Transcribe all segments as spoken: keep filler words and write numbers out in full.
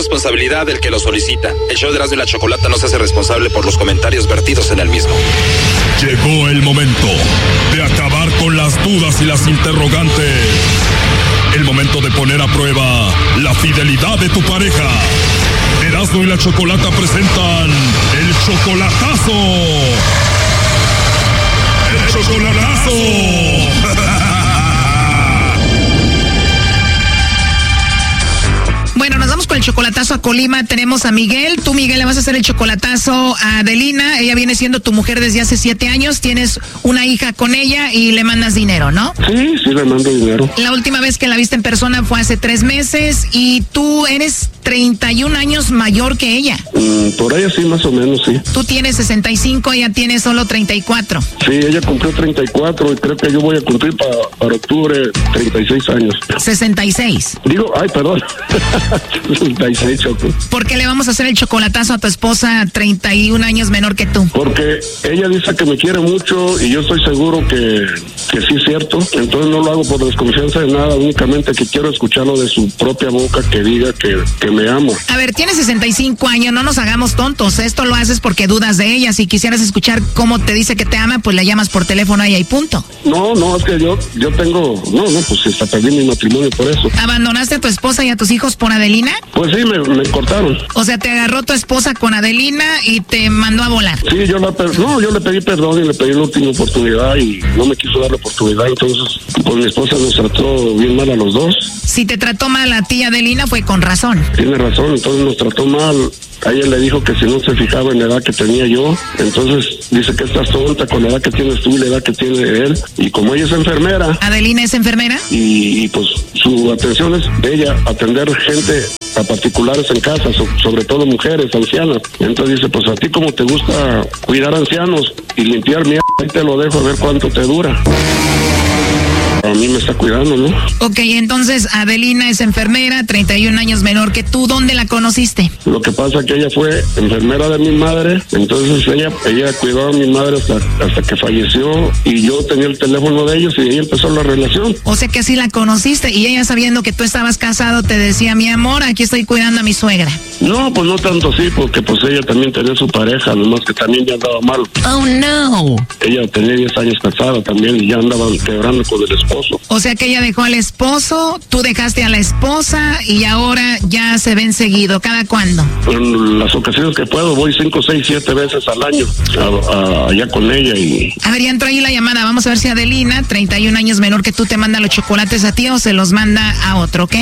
responsabilidad del que lo solicita. El show de Erasmo y la Chocolata no se hace responsable por los comentarios vertidos en el mismo. Llegó el momento de acabar con las dudas y las interrogantes. El momento de poner a prueba la fidelidad de tu pareja. Erasmo y la Chocolata presentan el chocolatazo. ¡El chocolatazo! Bueno, nos vamos con el chocolatazo a Colima. Tenemos a Miguel. Tú, Miguel, le vas a hacer el chocolatazo a Adelina. Ella viene siendo tu mujer desde hace siete años. Tienes una hija con ella y le mandas dinero, ¿no? Sí, sí, le mando dinero. La última vez que la viste en persona fue hace tres meses y tú eres treinta y un años mayor que ella. Mm, por ahí sí, más o menos, sí. Tú tienes sesenta y cinco, ella tiene solo treinta y cuatro. Sí, ella cumplió treinta y cuatro y creo que yo voy a cumplir para, para octubre treinta y seis años. sesenta y seis. Digo, ay, perdón. sesenta y seis, Choco. ¿Por qué le vamos a hacer el chocolatazo a tu esposa treinta y un años menor que tú? Porque ella dice que me quiere mucho y yo estoy seguro que, que sí es cierto. Entonces no lo hago por desconfianza de nada, únicamente que quiero escucharlo de su propia boca que diga que, que me ama. A ver, tienes sesenta y cinco años, no nos hagamos tontos. Esto lo haces porque dudas de ella. Si quisieras escuchar cómo te dice que te ama, pues le llamas por teléfono a ella y punto. No, no, es que yo, yo tengo... No, no, pues hasta perdí mi matrimonio por eso. ¿Abandonaste a tu esposa y a tus hijos por Adelina? Pues sí, me, me cortaron. O sea, te agarró tu esposa con Adelina y te mandó a volar. Sí, yo la per- no, yo le pedí perdón y le pedí la última oportunidad y no me quiso dar la oportunidad. Entonces, pues mi esposa nos trató bien mal a los dos. Si te trató mal a ti, Adelina, fue con razón. Tiene razón, entonces nos trató mal. A ella le dijo que si no se fijaba en la edad que tenía yo, entonces dice que estás tonta con la edad que tienes tú y la edad que tiene él. Y como ella es enfermera... ¿Adelina es enfermera? Y, y pues su atención es de ella, atender gente a particulares en casa, so, sobre todo mujeres, ancianas. Entonces dice, pues a ti como te gusta cuidar ancianos y limpiar mierda, ahí te lo dejo a ver cuánto te dura. A mí me está cuidando, ¿no? Ok, entonces Adelina es enfermera, treinta y un años menor que tú. ¿Dónde la conociste? Lo que pasa es que ella fue enfermera de mi madre, entonces ella ella cuidó a mi madre hasta, hasta que falleció y yo tenía el teléfono de ellos y ahí empezó la relación. O sea que así la conociste y ella, sabiendo que tú estabas casado, te decía, mi amor, aquí estoy cuidando a mi suegra. No, pues no tanto así, porque pues ella también tenía su pareja, nomás que también ya andaba mal. Oh, no. Ella tenía diez años casada también y ya andaba quebrando con el esposo. O sea que ella dejó al esposo, tú dejaste a la esposa y ahora ya se ven seguido. ¿Cada cuándo? En las ocasiones que puedo voy cinco, seis, siete veces al año a, a, allá con ella y... A ver, ya entró ahí la llamada. Vamos a ver si Adelina, treinta y un años menor que tú, te manda los chocolates a ti o se los manda a otro, ¿ok?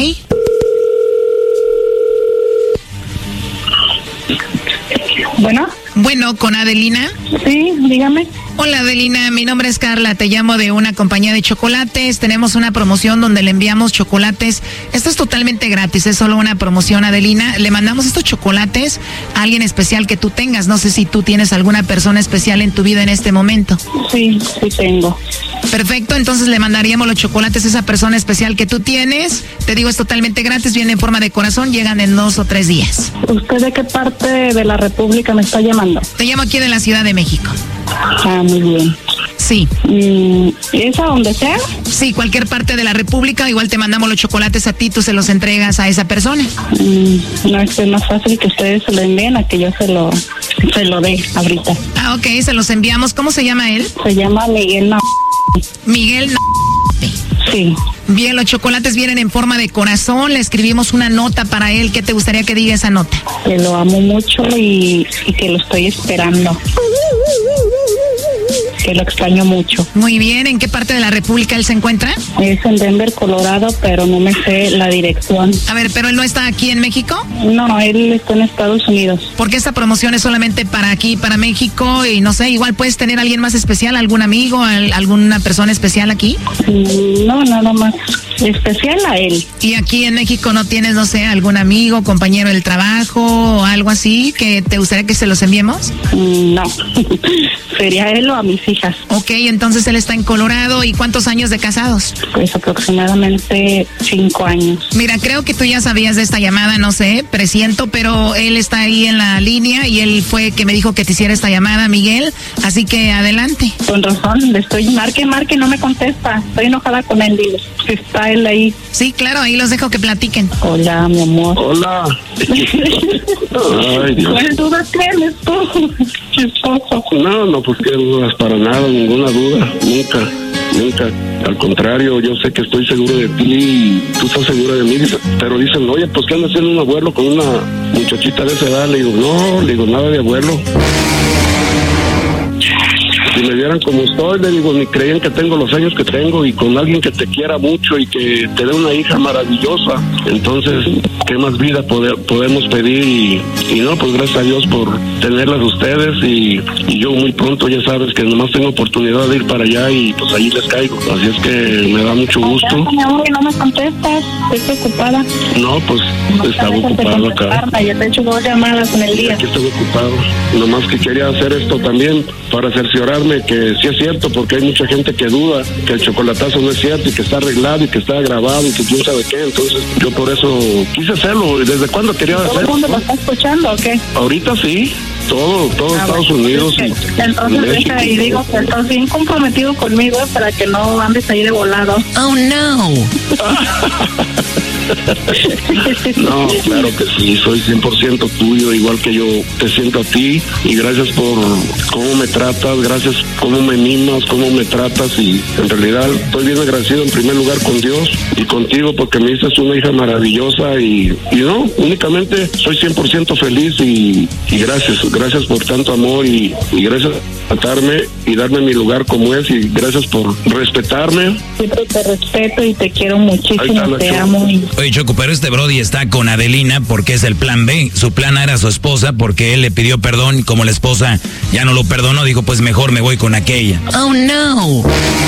Bueno. Bueno, ¿con Adelina? Sí, dígame. Hola Adelina, mi nombre es Carla, te llamo de una compañía de chocolates, tenemos una promoción donde le enviamos chocolates, esto es totalmente gratis, es solo una promoción Adelina, le mandamos estos chocolates a alguien especial que tú tengas, no sé si tú tienes alguna persona especial en tu vida en este momento. Sí, sí tengo. Perfecto, entonces le mandaríamos los chocolates a esa persona especial que tú tienes, te digo es totalmente gratis, viene en forma de corazón, llegan en dos o tres días. ¿Usted de qué parte de la República me está llamando? Te llamo aquí de la Ciudad de México. Ah, muy bien. Sí. Mm, ¿es a donde sea? Sí, cualquier parte de la República, igual te mandamos los chocolates a ti, tú se los entregas a esa persona. Mm, no, es que es más fácil que ustedes se lo envíen a que yo se lo, se lo dé ahorita. Ah, ok, se los enviamos. ¿Cómo se llama él? Se llama Miguel Na... Miguel Na... Sí. Bien, los chocolates vienen en forma de corazón, le escribimos una nota para él. ¿Qué te gustaría que diga esa nota? Que lo amo mucho y, y que lo estoy esperando. Que lo extraño mucho. Muy bien, ¿en qué parte de la República él se encuentra? Es en Denver, Colorado, pero no me sé la dirección. A ver, ¿pero él no está aquí en México? No, él está en Estados Unidos. Porque esta promoción es solamente para aquí, para México, y no sé, igual puedes tener a alguien más especial, algún amigo, alguna persona especial aquí. No, nada más especial a él. ¿Y aquí en México no tienes, no sé, algún amigo, compañero del trabajo o algo así que te gustaría que se los enviemos? No, sería él o a mis hijas. Ok, entonces él está en Colorado. ¿Y cuántos años de casados? Pues aproximadamente cinco años. Mira, creo que tú ya sabías de esta llamada, no sé, presiento, pero él está ahí en la línea y él fue que me dijo que te hiciera esta llamada, Miguel, así que adelante. Con razón, le estoy marque, marque, no me contesta, estoy enojada con él, dile. Se está está él ahí? Sí, claro, ahí los dejo que platiquen. Hola, mi amor. Hola. Ay, Dios. ¿Cuál duda tienes tú? Chistoso. No, no, pues qué dudas, para nada, ninguna duda, nunca, nunca. Al contrario, yo sé que estoy seguro de ti y tú estás segura de mí, pero dicen, oye, pues ¿qué anda haciendo un abuelo con una muchachita de esa edad? Le digo, no, le digo, nada de abuelo. Si me vieran como estoy, le digo, ni creían que tengo los años que tengo y con alguien que te quiera mucho y que te dé una hija maravillosa. Entonces, ¿qué más vida pode- podemos pedir? Y, y no, pues gracias a Dios por tenerlas ustedes y, y yo muy pronto, ya sabes que nomás tengo oportunidad de ir para allá y pues ahí les caigo. Así es que me da mucho gusto. Mi amor, no me contestas, estoy preocupada. No, pues No estaba sabes ocupado acá. Ya te he hecho dos llamadas en el día. Aquí estoy ocupado. Nomás que quería hacer esto también para cerciorarme que sí es cierto, porque hay mucha gente que duda que el chocolatazo no es cierto y que está arreglado y que está grabado y que quién sabe qué. Entonces yo por eso quise hacerlo. ¿Desde cuándo quería ¿Todo el hacerlo? mundo lo está escuchando o qué? Ahorita sí, todo, todo Ah, Estados bueno, Unidos. es que, y entonces México. deja y digo que estás bien comprometido conmigo para que no andes ahí de volado. Oh, no. No, claro que sí, soy cien por ciento tuyo, igual que yo te siento a ti, y gracias por cómo me tratas, gracias cómo me mimas, cómo me tratas, y en realidad estoy bien agradecido en primer lugar con Dios y contigo porque me hiciste una hija maravillosa y, y no, únicamente soy cien por ciento feliz y, y gracias, gracias por tanto amor y, y gracias por tratarme y darme mi lugar como es y gracias por respetarme. Siempre te respeto y te quiero muchísimo, Ahí está la te Choco. amo. Y... Oye, Choco, pero este Brody está con Adelina porque es el plan B. Su plan A era su esposa porque él le pidió perdón. Como la esposa ya no lo perdonó, dijo, pues mejor me voy con aquella. Oh, no.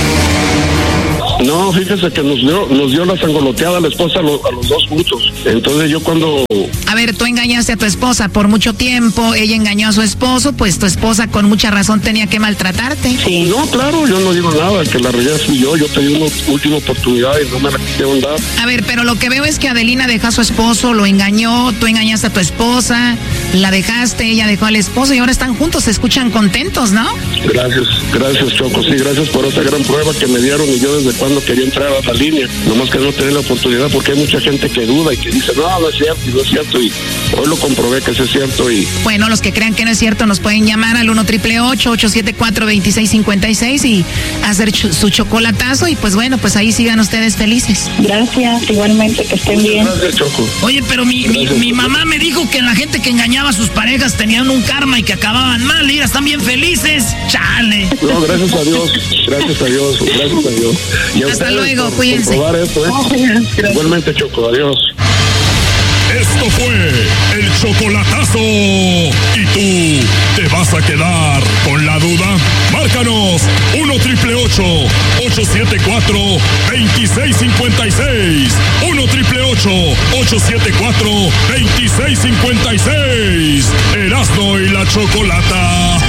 No, fíjese que nos dio, nos dio la sangoloteada a la esposa a, lo- a los dos juntos. Entonces yo cuando... A ver, tú engañaste a tu esposa por mucho tiempo, ella engañó a su esposo, pues tu esposa con mucha razón tenía que maltratarte. Sí. No, claro, yo no digo nada, que la realidad fui yo, yo te di una última oportunidad y no me la quisieron dar. A ver, pero lo que veo es que Adelina dejó a su esposo, lo engañó, tú engañaste a tu esposa, la dejaste, ella dejó al esposo y ahora están juntos, se escuchan contentos, ¿no? Gracias, gracias Choco, sí, gracias por esa gran prueba que me dieron y yo desde cuando quería entrar a la línea, nomás que no tenía la oportunidad porque hay mucha gente que duda y que dice, no, no es cierto, y no es cierto, y hoy lo comprobé que sí es cierto y... Bueno, los que crean que no es cierto nos pueden llamar al uno triple ocho, ocho siete cuatro, dos seis cinco seis y hacer ch- su chocolatazo y pues bueno, pues ahí sigan ustedes felices. Gracias, igualmente, que estén bien. Gracias Choco. Oye, pero mi, mi, mi mamá me dijo que la gente que engañaba a sus parejas tenían un karma y que acababan mal. Mira, están bien felices. Chale. No, gracias a Dios, gracias a Dios, gracias a Dios. Y a Hasta ustedes luego, por cuídense. comprobar esto, ¿eh? Igualmente Choco, adiós. Esto fue el chocolatazo. ¿Y tú te vas a quedar con la duda? Márcanos uno triple ocho, ocho siete cuatro, dos seis cinco seis. uno triple ocho, ocho siete cuatro, dos seis cinco seis. Erasmo y la Chocolata.